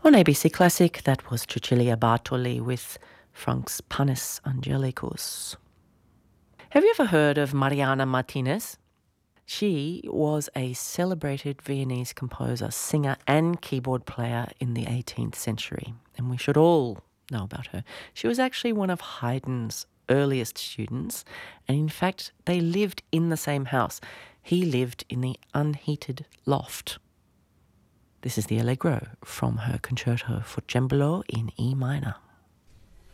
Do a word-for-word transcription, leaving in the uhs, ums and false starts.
On A B C Classic, that was Cecilia Bartoli with Franck's Panis Angelicus. Have you ever heard of Mariana Martinez? She was a celebrated Viennese composer, singer and keyboard player in the eighteenth century, and we should all know about her. She was actually one of Haydn's earliest students, and in fact they lived in the same house. He lived in the unheated loft. This is the Allegro from her Concerto for Cembalo in E minor.